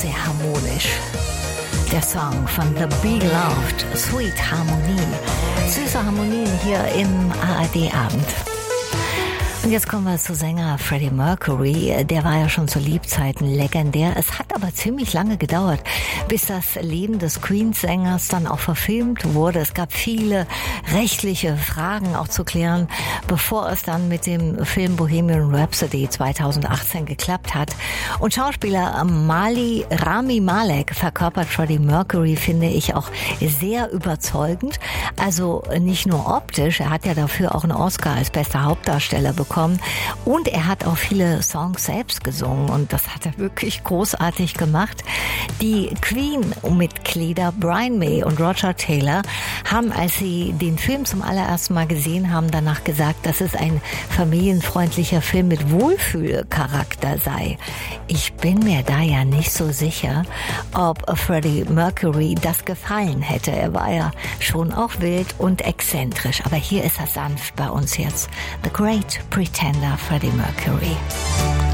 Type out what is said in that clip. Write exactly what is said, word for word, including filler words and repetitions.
sehr harmonisch. Der Song von The Beloved, Sweet Harmonie. Süße Harmonien hier im A R D-Abend. Und jetzt kommen wir zu Sänger Freddie Mercury. Der war ja schon zu Lebzeiten legendär. Es hat aber ziemlich lange gedauert, bis das Leben des Queen-Sängers dann auch verfilmt wurde. Es gab viele rechtliche Fragen auch zu klären, bevor es dann mit dem Film Bohemian Rhapsody zweitausendachtzehn geklappt hat. Und Schauspieler Mali Rami Malek verkörpert Freddie Mercury, finde ich, auch sehr überzeugend. Also nicht nur optisch, er hat ja dafür auch einen Oscar als bester Hauptdarsteller bekommen. Und er hat auch viele Songs selbst gesungen und das hat er wirklich großartig gemacht. Die Queen-Mitglieder Brian May und Roger Taylor haben, als sie den Film zum allerersten Mal gesehen haben, danach gesagt, dass es ein familienfreundlicher Film mit Wohlfühlcharakter sei. Ich bin mir da ja nicht so sicher, ob Freddie Mercury das gefallen hätte. Er war ja schon auch wild und exzentrisch, aber hier ist er sanft bei uns jetzt. The Great Pretender, Freddie Mercury.